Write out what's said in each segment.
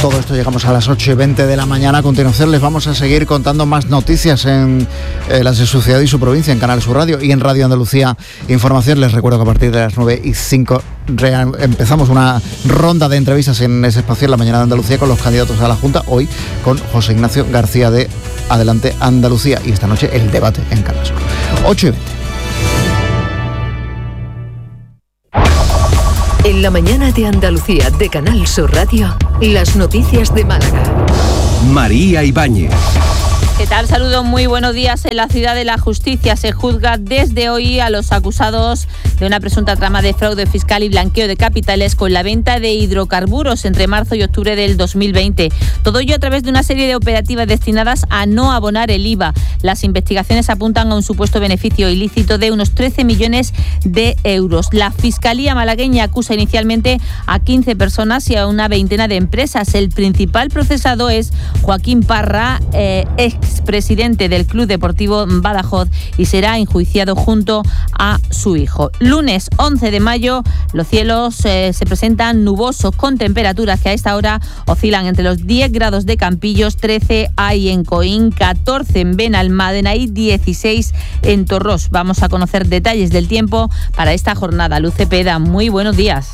todo esto llegamos a las 8:20 de la mañana. A continuación les vamos a seguir contando más noticias en las de su ciudad y su provincia, en Canal Sur Radio y en Radio Andalucía Información. Les recuerdo que a partir de las 9:05 empezamos una ronda de entrevistas en ese espacio en la mañana de Andalucía con los candidatos a la Junta, hoy con José Ignacio García de Adelante Andalucía, y esta noche el debate en Canal Sur. 8:20. En la mañana de Andalucía de Canal Sur Radio, las noticias de Málaga. María Ibáñez. ¿Qué tal? Saludos, muy buenos días. En la Ciudad de la Justicia se juzga desde hoy a los acusados de una presunta trama de fraude fiscal y blanqueo de capitales con la venta de hidrocarburos entre marzo y octubre del 2020. Todo ello a través de una serie de operativas destinadas a no abonar el IVA. Las investigaciones apuntan a un supuesto beneficio ilícito de unos 13 millones de euros. La Fiscalía malagueña acusa inicialmente a 15 personas y a una veintena de empresas. El principal procesado es Joaquín Parra, expresidente del Club Deportivo Badajoz, y será enjuiciado junto a su hijo. Lunes 11 de mayo, los cielos se presentan nubosos con temperaturas que a esta hora oscilan entre los 10 grados de Campillos, 13 hay en Coín, 14 en Benalmádena y 16 en Torrós. Vamos a conocer detalles del tiempo para esta jornada. Luz Cepeda, muy buenos días.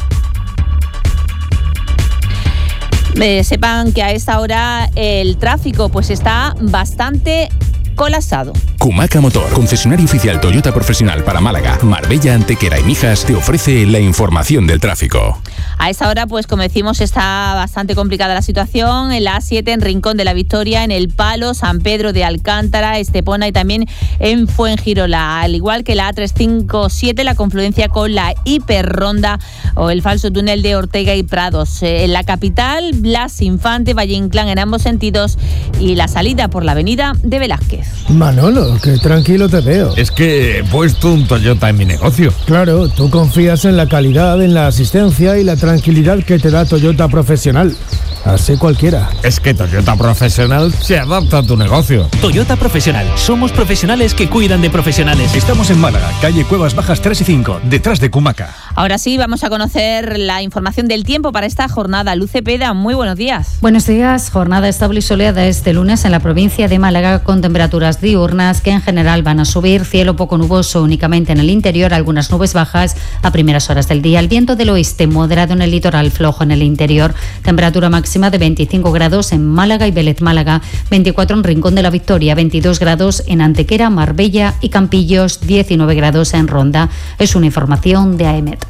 Sepan que a esta hora el tráfico pues está bastante colapsado. Cumaca Motor, concesionario oficial Toyota profesional para Málaga, Marbella, Antequera y Mijas, te ofrece la información del tráfico. A esta hora, pues como decimos, está bastante complicada la situación en la A7, en Rincón de la Victoria, en El Palo, San Pedro de Alcántara, Estepona y también en Fuengirola. Al igual que la A357, la confluencia con la hiperronda o el falso túnel de Ortega y Prados. En la capital, Blas Infante, Valle Inclán en ambos sentidos y la salida por la avenida de Velázquez. Manolo, qué tranquilo te veo. Es que he puesto un Toyota en mi negocio. Claro, tú confías en la calidad, en la asistencia y la tranquilidad que te da Toyota Profesional. Así cualquiera. Es que Toyota Profesional se adapta a tu negocio. Toyota Profesional. Somos profesionales que cuidan de profesionales. Estamos en Málaga, calle Cuevas Bajas 3 y 5, detrás de Cumaca. Ahora sí, vamos a conocer la información del tiempo para esta jornada. Luz Cepeda, muy buenos días. Buenos días. Jornada estable y soleada este lunes en la provincia de Málaga, con temperaturas diurnas que en general van a subir. Cielo poco nuboso únicamente en el interior, algunas nubes bajas a primeras horas del día. El viento del oeste moderado en el litoral, flojo en el interior. Temperatura máxima de 25 grados en Málaga y Vélez Málaga, 24 en Rincón de la Victoria, 22 grados en Antequera, Marbella y Campillos, 19 grados en Ronda. Es una información de AEMET.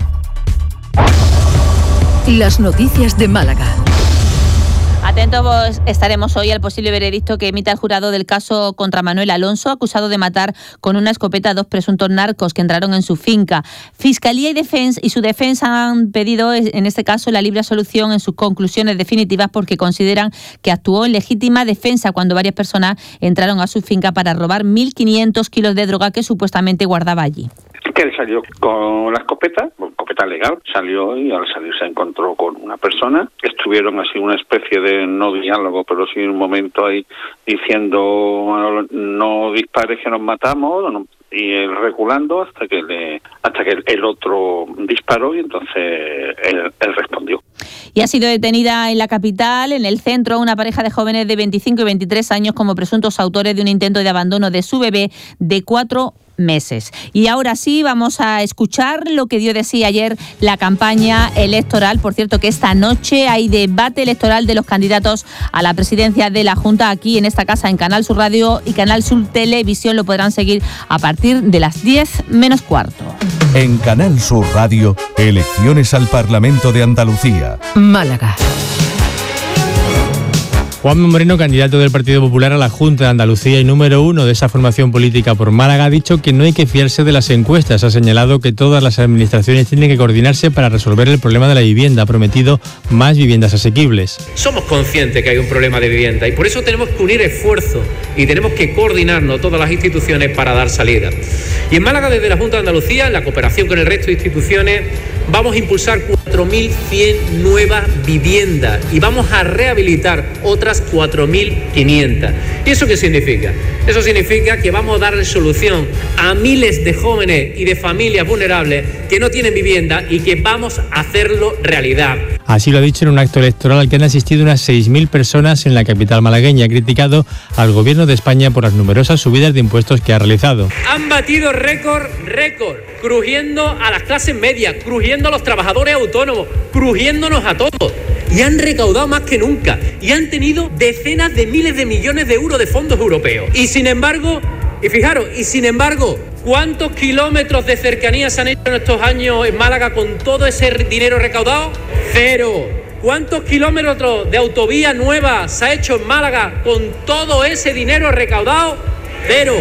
Las noticias de Málaga. Atentos estaremos hoy al posible veredicto que emita el jurado del caso contra Manuel Alonso, acusado de matar con una escopeta a 2 presuntos narcos que entraron en su finca. Fiscalía y su defensa han pedido, en este caso, la libre absolución en sus conclusiones definitivas porque consideran que actuó en legítima defensa cuando varias personas entraron a su finca para robar 1.500 kilos de droga que supuestamente guardaba allí. Que él salió con la escopeta legal, salió y al salir se encontró con una persona. Estuvieron así una especie de no diálogo, pero sí un momento ahí diciendo no dispares que nos matamos, y él reculando hasta que el otro disparó y entonces él respondió. Y ha sido detenida en la capital, en el centro, una pareja de jóvenes de 25 y 23 años como presuntos autores de un intento de abandono de su bebé de 4 meses. Y ahora sí, vamos a escuchar lo que dio de sí ayer la campaña electoral. Por cierto, que esta noche hay debate electoral de los candidatos a la presidencia de la Junta aquí en esta casa, en Canal Sur Radio y Canal Sur Televisión. Lo podrán seguir a partir de las 10 menos cuarto. En Canal Sur Radio, elecciones al Parlamento de Andalucía. Málaga. Juanma Moreno, candidato del Partido Popular a la Junta de Andalucía y número 1 de esa formación política por Málaga, ha dicho que no hay que fiarse de las encuestas. Ha señalado que todas las administraciones tienen que coordinarse para resolver el problema de la vivienda. Ha prometido más viviendas asequibles. Somos conscientes que hay un problema de vivienda y por eso tenemos que unir esfuerzos y tenemos que coordinarnos todas las instituciones para dar salida. Y en Málaga, desde la Junta de Andalucía, en la cooperación con el resto de instituciones, vamos a impulsar 4.100 nuevas viviendas y vamos a rehabilitar otras 4.500. ¿Y eso qué significa? Eso significa que vamos a darle solución a miles de jóvenes y de familias vulnerables que no tienen vivienda y que vamos a hacerlo realidad. Así lo ha dicho en un acto electoral al que han asistido unas 6.000 personas en la capital malagueña. Ha criticado al gobierno de España por las numerosas subidas de impuestos que ha realizado. Han batido récord, crujiendo a las clases medias, crujiendo a los trabajadores autónomos, crujiéndonos a todos. Y han recaudado más que nunca. Y han tenido decenas de miles de millones de euros de fondos europeos. Y sin embargo, ¿cuántos kilómetros de cercanía se han hecho en estos años en Málaga con todo ese dinero recaudado? 0. ¿Cuántos kilómetros de autovía nueva se ha hecho en Málaga con todo ese dinero recaudado? 0.